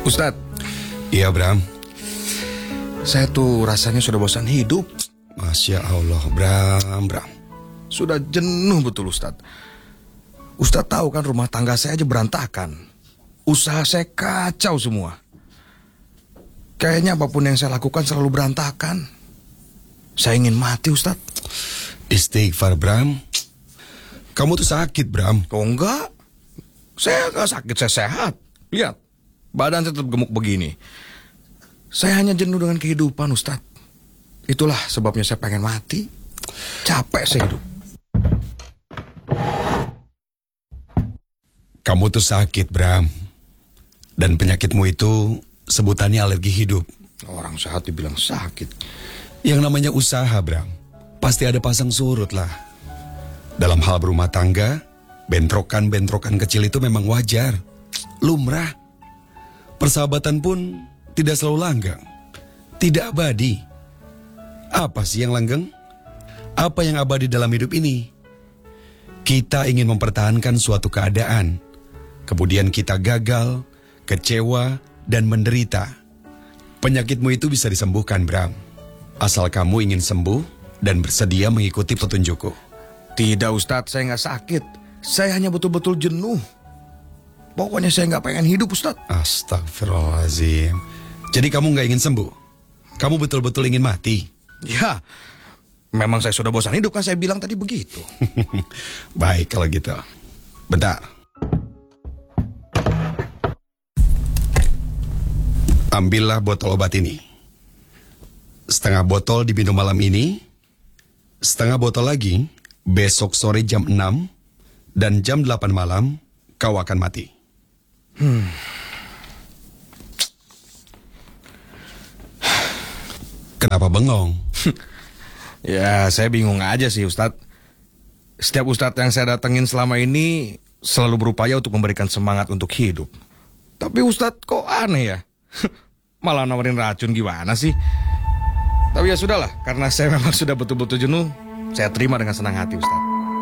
Ustadz, Iya, Bram. saya tuh rasanya sudah bosan hidup. Masya Allah, Bram. Sudah jenuh betul Ustadz. Ustadz tahu kan rumah tangga saya aja berantakan. Usaha saya kacau semua. Kayaknya apapun yang saya lakukan selalu berantakan. Saya ingin mati Ustadz. Istighfar, Bram. Kamu tuh sakit, Bram. Oh enggak. Saya enggak sakit, saya sehat. Lihat, badan saya tetap gemuk begini. Saya hanya jenuh dengan kehidupan Ustadz. Itulah sebabnya saya pengen mati. Capek saya hidup. Kamu tuh sakit, Bram. Dan penyakitmu itu sebutannya alergi hidup. Orang sehat dibilang sakit. Yang namanya usaha, Bram, pasti ada pasang surut lah. Dalam hal berumah tangga, bentrokan-bentrokan kecil itu memang wajar, lumrah. Persahabatan pun tidak selalu langgeng, tidak abadi. Apa sih yang langgeng? Apa yang abadi dalam hidup ini? Kita ingin mempertahankan suatu keadaan, kemudian kita gagal, kecewa, dan menderita. Penyakitmu itu bisa disembuhkan, Bram. Asal kamu ingin sembuh dan bersedia mengikuti petunjukku. Tidak Ustadz, saya nggak sakit. Saya hanya betul-betul jenuh. Pokoknya saya nggak pengen hidup Ustadz. Astagfirullahaladzim. Jadi kamu nggak ingin sembuh? Kamu betul-betul ingin mati? Ya, memang saya sudah bosan hidup kan saya bilang tadi begitu. Baik kalau gitu. Bentar. Ambillah botol obat ini. Setengah botol diminum malam ini. Setengah botol lagi besok sore jam 6. Dan jam 8 malam kau akan mati. Kenapa bengong? Ya, saya bingung aja sih Ustadz. Setiap Ustadz yang saya datengin selama ini selalu berupaya untuk memberikan semangat untuk hidup. Tapi Ustadz kok aneh ya? Malah nawarin racun gimana sih? Tapi ya sudahlah, karena saya memang sudah betul-betul jenuh, saya terima dengan senang hati Ustadz.